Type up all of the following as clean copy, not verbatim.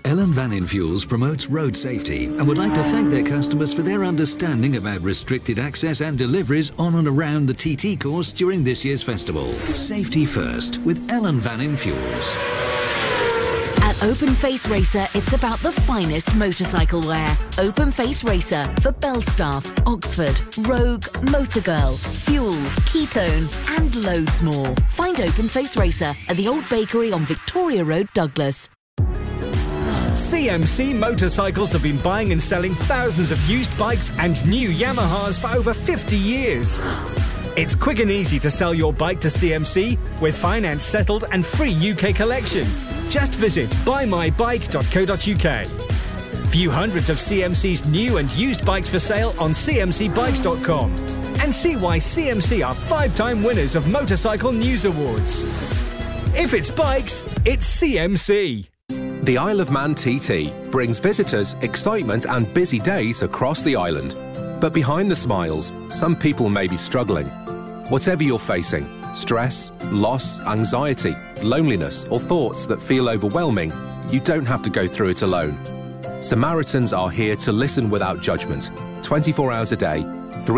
Ellen Van In Fuels promotes road safety and would like to thank their customers for their understanding about restricted access and deliveries on and around the TT course during this year's festival. Safety first with Ellen Van In Fuels. At Open Face Racer, it's about the finest motorcycle wear. Open Face Racer for Belstaff, Oxford, Rogue, Motorgirl, Fuel, Ketone and loads more. Find Open Face Racer at the Old Bakery on Victoria Road, Douglas. CMC Motorcycles have been buying and selling thousands of used bikes and new Yamahas for over 50 years. It's quick and easy to sell your bike to CMC with finance settled and free UK collection. Just visit buymybike.co.uk. View hundreds of CMC's new and used bikes for sale on cmcbikes.com and see why CMC are 5-time winners of Motorcycle News Awards. If it's bikes, it's CMC. The Isle of Man TT brings visitors excitement and busy days across the island. But behind the smiles, some people may be struggling. Whatever you're facing, stress, loss, anxiety, loneliness, or thoughts that feel overwhelming, you don't have to go through it alone. Samaritans are here to listen without judgment, 24 hours a day,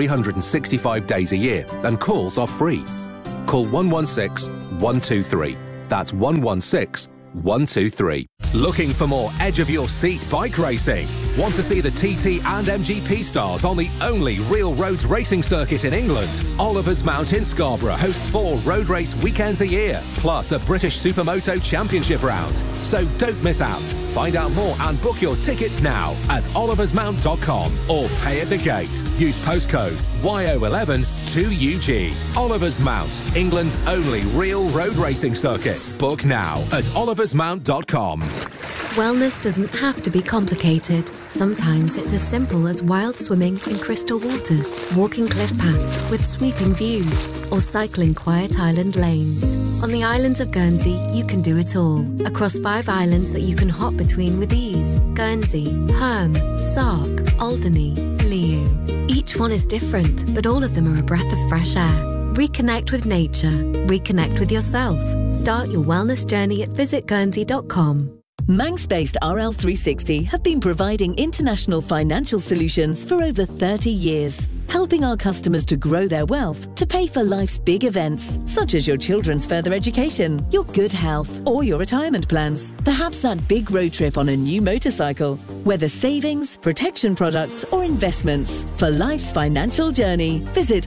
365 days a year, and calls are free. Call 116 123. That's 116 123. Looking for more edge-of-your-seat bike racing? Want to see the TT and MGP stars on the only real roads racing circuit in England? Oliver's Mount in Scarborough hosts 4 road race weekends a year, plus a British Supermoto Championship round. So don't miss out. Find out more and book your tickets now at oliversmount.com or pay at the gate. Use postcode YO11 2UG. Oliver's Mount, England's only real road racing circuit. Book now at oliversmount.com. Wellness doesn't have to be complicated. Sometimes it's as simple as wild swimming in crystal waters, walking cliff paths with sweeping views, or cycling quiet island lanes. On the islands of Guernsey, you can do it all. Across 5 islands that you can hop between with ease. Guernsey, Herm, Sark, Alderney, Liu. Each one is different, but all of them are a breath of fresh air. Reconnect with nature. Reconnect with yourself. Start your wellness journey at visitguernsey.com. Manx-based RL360 have been providing international financial solutions for over 30 years, helping our customers to grow their wealth to pay for life's big events, such as your children's further education, your good health, or your retirement plans. Perhaps that big road trip on a new motorcycle. Whether savings, protection products, or investments, for life's financial journey, visit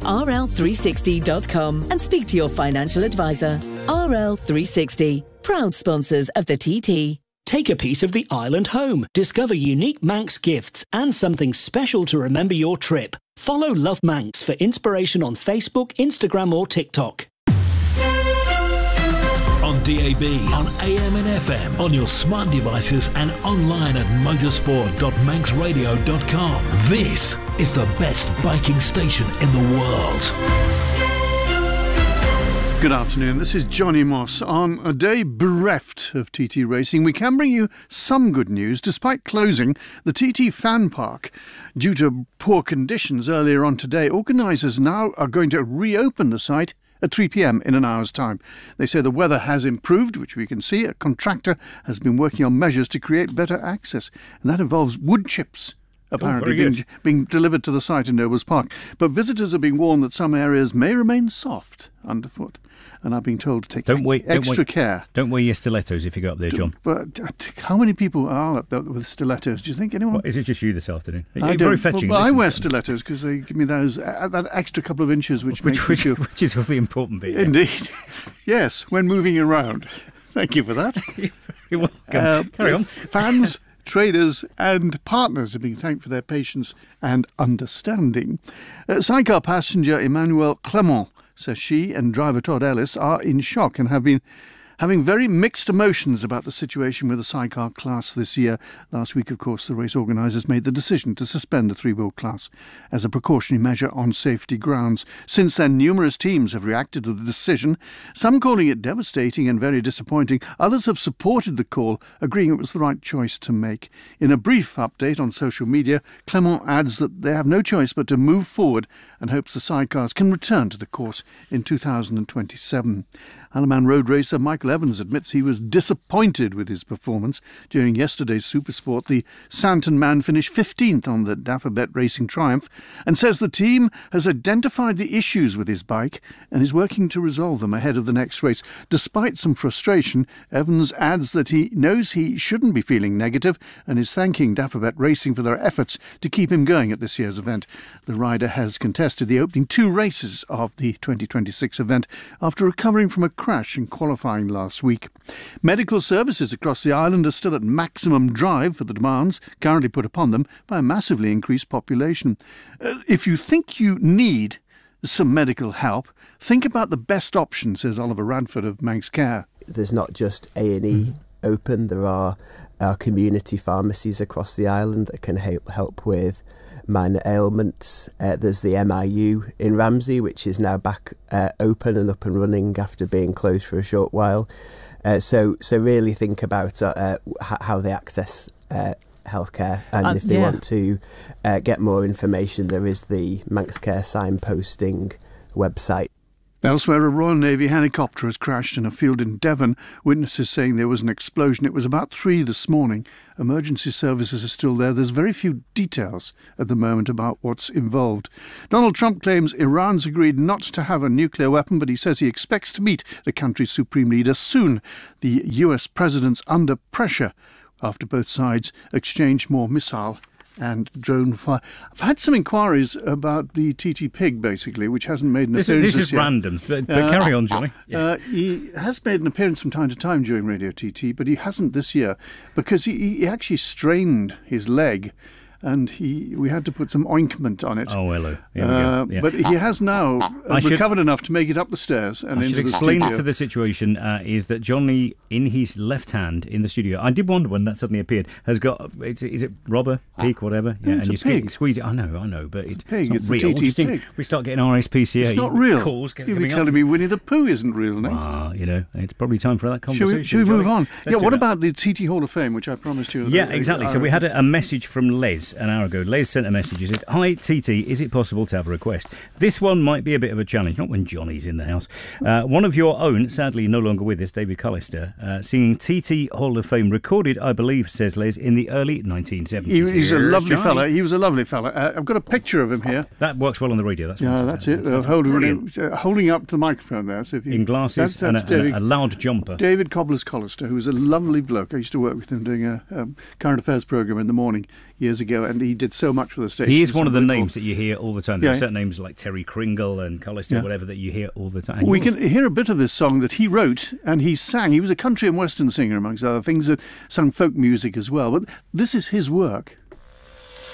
rl360.com and speak to your financial advisor. RL360, proud sponsors of the TT. Take a piece of the island home. Discover unique Manx gifts and something special to remember your trip. Follow Love Manx for inspiration on Facebook, Instagram or TikTok. On DAB, on AM and FM, on your smart devices and online at motorsport.manxradio.com. This is the best biking station in the world. Good afternoon, this is Johnny Moss. On a day bereft of TT racing, we can bring you some good news. Despite closing the TT Fan Park due to poor conditions earlier on today, organisers now are going to reopen the site at 3 p.m. in an hour's time. They say the weather has improved, which we can see. A contractor has been working on measures to create better access, and that involves wood chips apparently being delivered to the site in Nobles Park. But visitors are being warned that some areas may remain soft underfoot, and are being told to take extra care. Don't wear your stilettos if you go up there, John. But how many people are up there with stilettos? Do you think anyone? What, is it just you this afternoon? You're very fetching. Well, I wear stilettos because they give me those that extra couple of inches, which is the important bit. Indeed, yes, when moving around. Thank you for that. You're welcome. Carry on. Fans, traders and partners are being thanked for their patience and understanding. Sidecar passenger Emmanuel Clement says she and driver Todd Ellis are in shock and have been having very mixed emotions about the situation with the sidecar class this year. Last week, of course, the race organisers made the decision to suspend the 3-wheel class as a precautionary measure on safety grounds. Since then, numerous teams have reacted to the decision, some calling it devastating and very disappointing. Others have supported the call, agreeing it was the right choice to make. In a brief update on social media, Clement adds that they have no choice but to move forward and hopes the sidecars can return to the course in 2027. Alaman road racer Michael Evans admits he was disappointed with his performance during yesterday's Supersport. The Santon man finished 15th on the Dafabet Racing Triumph and says the team has identified the issues with his bike and is working to resolve them ahead of the next race. Despite some frustration, Evans adds that he knows he shouldn't be feeling negative and is thanking Dafabet Racing for their efforts to keep him going at this year's event. The rider has contested the opening 2 races of the 2026 event after recovering from a crash in qualifying last week. Medical services across the island are still at maximum drive for the demands currently put upon them by a massively increased population. If you think you need some medical help, think about the best option, says Oliver Radford of Manx Care. There's not just A&E open, there are community pharmacies across the island that can help with minor ailments. There's the MIU in Ramsey, which is now back open and up and running after being closed for a short while. So really think about how they access healthcare, and if they want to get more information, there is the Manx Care signposting website. Elsewhere, a Royal Navy helicopter has crashed in a field in Devon. Witnesses saying there was an explosion. It was about 3 this morning. Emergency services are still there. There's very few details at the moment about what's involved. Donald Trump claims Iran's agreed not to have a nuclear weapon, but he says he expects to meet the country's supreme leader soon. The US president's under pressure after both sides exchange more missile and drone fire. I've had some inquiries about the TT Pig, basically, which hasn't made an appearance This is yet. Random, but carry on, Johnny. Yeah. He has made an appearance from time to time during Radio TT, but he hasn't this year because he actually strained his leg, and we had to put some ointment on it. Oh, hello. Here we go. Yeah. But he has now recovered enough to make it up the stairs and into the studio. Explain to the situation is that Johnny, in his left hand in the studio, I did wonder when that suddenly appeared, has got, is it robber, pig, whatever? Yeah, it's and a pig. You squeeze it. I know, but it's pig. not real. It's a TT pig. We start getting RSPCA It's not real. calls. You'll be telling me Winnie the Pooh isn't real next. It's probably time for that conversation. Should we move on? What that. about the TT Hall of Fame, which I promised you? Yeah, exactly. So we had a message from Les an hour ago. Les sent a message. He said, "Hi, TT, is it possible to have a request? This one might be a bit of a challenge, not when Johnny's in the house. One of your own, sadly no longer with us, David Collister, singing TT Hall of Fame, recorded, I believe, says Les, in the early 1970s. He's a lovely fella. He was a lovely fella. I've got a picture of him here. That works well on the radio. That's it. Holding up the microphone there. So if you, in glasses and a loud jumper. David Cobblers-Collister, who was a lovely bloke. I used to work with him doing a current affairs programme in the morning years ago, and he did so much for the station. He is one of the names that you hear all the time. There are certain names like Terry Kringle and Collister, whatever, that you hear all the time. We can hear a bit of this song that he wrote and he sang. He was a country and western singer, amongst other things, that sang folk music as well. But this is his work.